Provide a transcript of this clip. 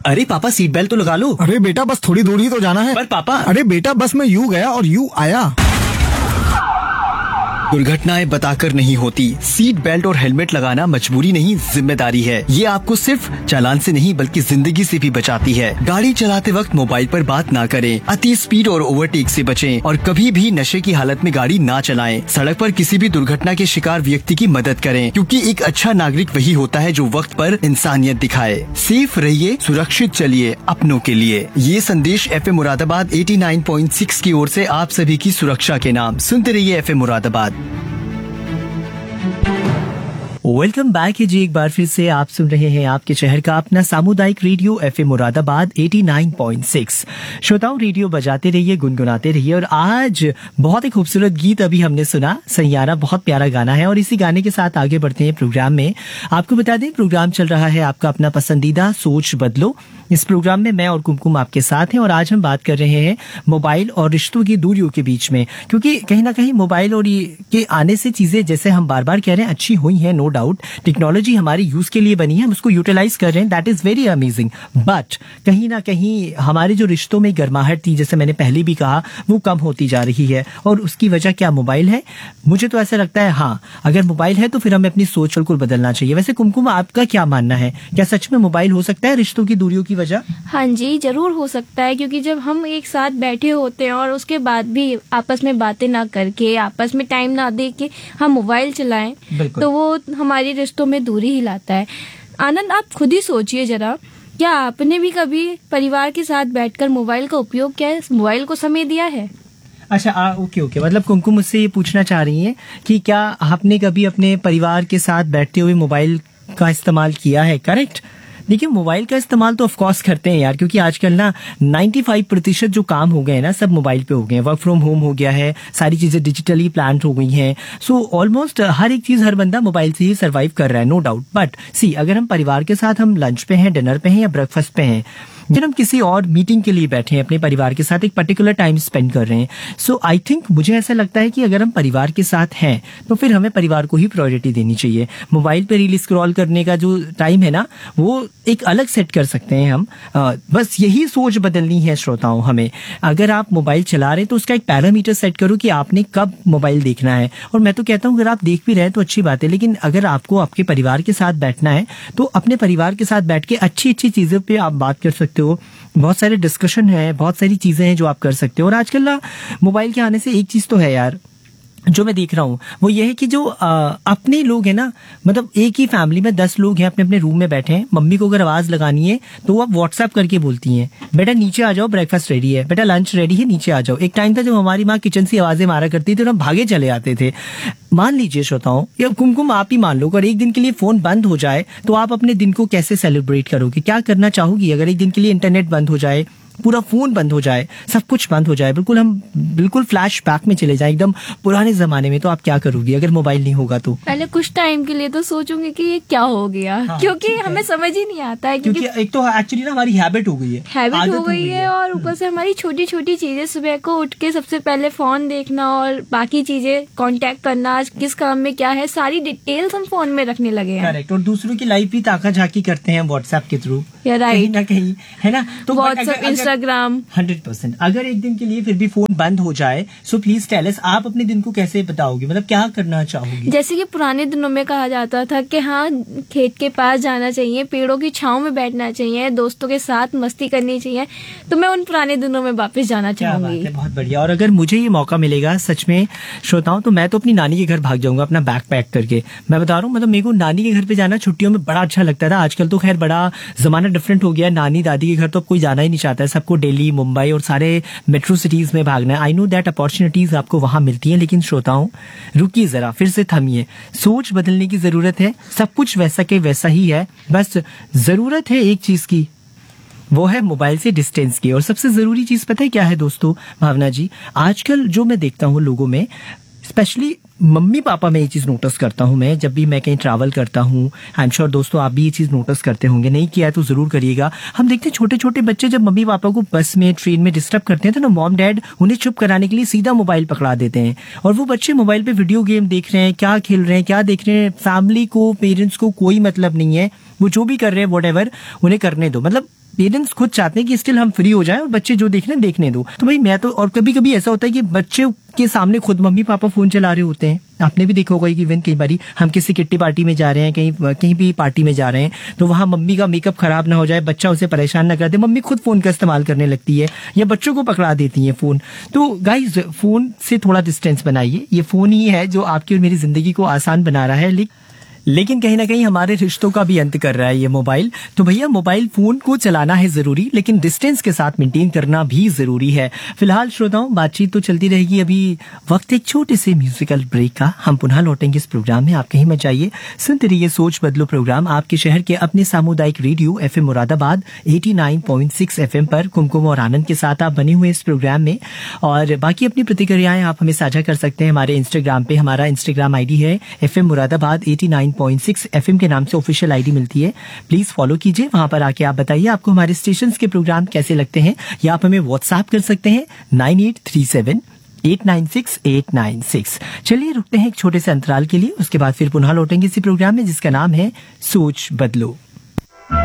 अरे पापा seat belt तो लगा लो। अरे बेटा बस थोड़ी दूर ही तो जाना है। पर पापा। अरे बेटा बस मैं यूं गया और यूं आया। दुर्घटनाएं बताकर नहीं होती, सीट बेल्ट और हेलमेट लगाना मजबूरी नहीं जिम्मेदारी है। ये आपको सिर्फ चालान से नहीं बल्कि जिंदगी से भी बचाती है। गाड़ी चलाते वक्त मोबाइल पर बात ना करें, अति स्पीड और ओवरटेक से बचें और कभी भी नशे की हालत में गाड़ी ना चलाएं। सड़क पर किसी भी दुर्घटना के शिकार व्यक्ति की मदद करें, क्योंकि एक अच्छा नागरिक वही होता है जो वक्त पर इंसानियत दिखाए। सेफ रहिए, सुरक्षित चलिए अपनों के लिए। ये संदेश FM मुरादाबाद 89.6 की ओर से आप सभी की सुरक्षा के नाम। सुनते रहिए FM मुरादाबाद। वेलकम बैक है जी, एक बार फिर से आप सुन रहे हैं आपके शहर का अपना सामुदायिक रेडियो FM मुरादाबाद 89.6। श्रोताओं, रेडियो बजाते रहिए, गुनगुनाते रहिए। और आज बहुत ही खूबसूरत गीत अभी हमने सुना, सैयारा, बहुत प्यारा गाना है। और इसी गाने के साथ आगे बढ़ते हैं प्रोग्राम में। आपको बता दें, प्रोग्राम चल रहा है आपका अपना पसंदीदा सोच बदलो। इस प्रोग्राम में मैं और कुमकुम आपके साथ हैं और आज हम बात कर रहे हैं मोबाइल और रिश्तों की दूरियों के बीच में, क्योंकि कहीं ना कहीं मोबाइल और के आने से चीजें, जैसे हम बार बार कह रहे हैं, अच्छी हुई हैं, नो डाउट। टेक्नोलॉजी हमारे यूज के लिए बनी है, हम उसको यूटिलाइज कर रहे हैं, that is very amazing. But कहीं ना कहीं हमारे जो रिश्तों में गर्माहट थी, जैसे मैंने पहले भी कहा, वो कम होती जा रही है। और उसकी वजह क्या मोबाइल है? मुझे तो ऐसा लगता है, हाँ, अगर मोबाइल है तो फिर हमें अपनी सोच बिल्कुल बदलना चाहिए। वैसे कुमकुम, आपका क्या मानना है? क्या सच में मोबाइल हो सकता है रिश्तों की दूरियों की वजह? हाँ जी, जरूर हो सकता है, क्योंकि जब हम एक साथ बैठे होते हैं और उसके बाद भी आपस में बातें ना करके, आपस में टाइम ना दे के हम मोबाइल चलाएं, तो वो हमारे रिश्तों में दूरी ही लाता है। आनंद, आप खुद ही सोचिए जरा, क्या आपने भी कभी परिवार के साथ बैठकर मोबाइल का उपयोग किया है, मोबाइल को समय दिया है? अच्छा, ओके। मतलब कुमकुम मुझसे ये पूछना चाह रही हैं कि क्या आपने कभी अपने परिवार के साथ बैठते हुए मोबाइल का इस्तेमाल किया है, करेक्ट? देखिए, मोबाइल का इस्तेमाल तो ऑफकोर्स करते हैं यार, क्योंकि आजकल ना 95% जो काम हो गए हैं ना, सब मोबाइल पे हो गए हैं। वर्क फ्रॉम होम हो गया है, सारी चीजें डिजिटली प्लान हो गई हैं। सो ऑलमोस्ट हर एक चीज, हर बंदा मोबाइल से ही सर्वाइव कर रहा है, नो डाउट। बट सी, अगर हम परिवार के साथ हम लंच पे हैं, डिनर पे हैं या ब्रेकफास्ट पे हैं, जब हम किसी और मीटिंग के लिए बैठे हैं, अपने परिवार के साथ एक पर्टिकुलर टाइम स्पेंड कर रहे हैं, सो आई थिंक मुझे ऐसा लगता है कि अगर हम परिवार के साथ हैं तो फिर हमें परिवार को ही प्रायोरिटी देनी चाहिए। मोबाइल पे रील स्क्रॉल करने का जो टाइम है ना, वो एक अलग सेट कर सकते हैं हम। बस यही सोच बदलनी है श्रोताओं हमें। अगर आप मोबाइल चला रहे हैं तो उसका एक पैरामीटर सेट करो कि आपने कब मोबाइल देखना है। और मैं तो कहता हूँ, अगर आप देख भी रहे हैं तो अच्छी बात है, लेकिन अगर आपको आपके परिवार के साथ बैठना है तो अपने परिवार के साथ बैठ के अच्छी अच्छी चीजों पे आप बात कर सकते हो। बहुत सारे डिस्कशन है, बहुत सारी चीजें हैं जो आप कर सकते हो। और आजकल ना मोबाइल के आने से एक चीज तो है यार, जो मैं देख रहा हूँ, वो ये है कि जो अपने लोग हैं ना, मतलब एक ही फैमिली में 10 लोग हैं, अपने अपने रूम में बैठे हैं। मम्मी को अगर आवाज लगानी है तो वो अब व्हाट्सएप करके बोलती हैं, बेटा नीचे आ जाओ, ब्रेकफास्ट रेडी है, बेटा लंच रेडी है, नीचे आ जाओ। एक टाइम था जब हमारी माँ किचन से आवाजें मारा करती थी और हम भागे चले आते थे। मान लीजिए श्रोताओं, या कुमकुम आप ही मान लो, अगर एक दिन के लिए फोन बंद हो जाए तो आप अपने दिन को कैसे सेलिब्रेट करोगे? क्या करना चाहोगी अगर एक दिन के लिए इंटरनेट बंद हो जाए, पूरा फोन बंद हो जाए, सब कुछ बंद हो जाए, बिल्कुल फ्लैश बैक में चले जाए एकदम पुराने जमाने में, तो आप क्या करोगी अगर मोबाइल नहीं होगा तो? पहले कुछ टाइम के लिए तो सोचूंगी कि ये क्या हो गया, हाँ, क्योंकि हमें समझ ही नहीं आता है, क्योंकि एक तो एक्चुअली ना हमारी हैबिट हो गई है, और ऊपर से हमारी छोटी छोटी चीजें, सुबह को उठ के सबसे पहले फोन देखना और बाकी चीजें कांटेक्ट करना, आज किस काम में क्या है, सारी डिटेल्स हम फोन में रखने लगे हैं। करेक्ट। और दूसरों की लाइफ भी ताका झाकी करते हैं व्हाट्सएप के थ्रू, राइट ना कहीं, है ना? तो व्हाट्सएप, इंस्टाग्राम। 100%। अगर एक दिन के लिए फिर भी फोन बंद हो जाए, सो प्लीज टेल अस, आप अपने दिन को कैसे बताओगे, मतलब क्या करना चाहोगी? जैसे कि पुराने दिनों में कहा जाता था कि हाँ, खेत के पास जाना चाहिए, पेड़ों की छांव में बैठना चाहिए, दोस्तों के साथ मस्ती करनी चाहिए, तो मैं उन पुराने दिनों में वापस जाना चाहूंगी। बहुत बढ़िया। और अगर मुझे ये मौका मिलेगा सच में श्रोताओं, तो मैं तो अपनी नानी के घर भाग जाऊंगा अपना बैग पैक करके। मैं बता रहा हूँ, मतलब मेरे को नानी के घर पे जाना छुट्टियों में बड़ा अच्छा लगता था। आजकल तो खैर बड़ा जमाना डिफरेंट हो गया, नानी दादी के घर तो अब कोई जाना ही नहीं चाहता है, सबको दिल्ली, मुंबई और सारे मेट्रो सिटीज में भागना है। आई नो दैट अपॉर्चुनिटीज आपको वहां मिलती हैं, लेकिन श्रोताओं रुकिए जरा, फिर से थमिए, सोच बदलने की जरूरत है। सब कुछ वैसा के वैसा ही है, बस जरूरत है एक चीज की, वो है मोबाइल से डिस्टेंस की। और सबसे जरूरी चीज पता है क्या है दोस्तों, भावना जी? आजकल जो मैं देखता हूँ लोगों में, स्पेशली मम्मी पापा में ये चीज नोटिस करता हूँ मैं, जब भी मैं कहीं ट्रैवल करता हूँ, आई एम श्योर दोस्तों आप भी ये चीज नोटिस करते होंगे, नहीं किया है तो जरूर करिएगा। हम देखते हैं छोटे छोटे बच्चे जब मम्मी पापा को बस में, ट्रेन में डिस्टर्ब करते हैं तो ना मॉम डैड उन्हें चुप कराने के लिए सीधा मोबाइल पकड़ा देते हैं, और वो बच्चे मोबाइल पे वीडियो गेम देख रहे हैं, क्या खेल रहे हैं, क्या देख रहे हैं, फैमिली को, पेरेंट्स को कोई मतलब नहीं है। वो जो भी कर रहे हैं व्हाटएवर, उन्हें करने दो। मतलब पेरेंट्स खुद चाहते हैं कि स्टिल हम फ्री हो जाएं और बच्चे जो देखने देखने दो। तो भाई मैं तो, और कभी कभी ऐसा होता है कि बच्चे के सामने खुद मम्मी पापा फोन चला रहे होते हैं। आपने भी देखा होगा कि इवन कई बारी हम किसी किट्टी पार्टी में जा रहे हैं, कहीं भी पार्टी में जा रहे हैं, तो वहां मम्मी का मेकअप खराब ना हो जाए, बच्चा उसे परेशान ना कर दे, मम्मी खुद फोन का इस्तेमाल करने लगती है या बच्चों को पकड़ा देती है फोन। तो गाइज फोन से थोड़ा डिस्टेंस बनाइए। ये फोन ही है जो आपकी और मेरी जिंदगी को आसान बना रहा है, लेकिन कहीं ना कहीं हमारे रिश्तों का भी अंत कर रहा है ये मोबाइल। तो भैया मोबाइल फोन को चलाना है जरूरी, लेकिन डिस्टेंस के साथ मेंटेन करना भी जरूरी है। फिलहाल श्रोताओं, बातचीत तो चलती रहेगी, अभी वक्त एक छोटे से म्यूजिकल ब्रेक का। हम पुनः लौटेंगे इस प्रोग्राम में, आप कहीं मत जाइए, सुनते रहिए सोच बदलो प्रोग्राम आपके शहर के अपने सामुदायिक रेडियो FM मुरादाबाद 89.6 FM पर। कुमकुम और आनंद के साथ आप बने हुए इस प्रोग्राम में, और बाकी अपनी प्रतिक्रियाएं आप हमें साझा कर सकते हैं हमारे इंस्टाग्राम पे। हमारा इंस्टाग्राम ID है FM मुरादाबाद 89.6 FM के नाम से ऑफिशियल ID मिलती है, प्लीज फॉलो कीजिए। वहां पर आके आप बताइए आपको हमारे स्टेशन के प्रोग्राम कैसे लगते हैं, या आप हमें व्हाट्सएप कर सकते हैं 9837896896। चलिए रुकते हैं एक छोटे से अंतराल के लिए, उसके बाद फिर पुनः लौटेंगे इसी प्रोग्राम में जिसका नाम है सोच बदलो।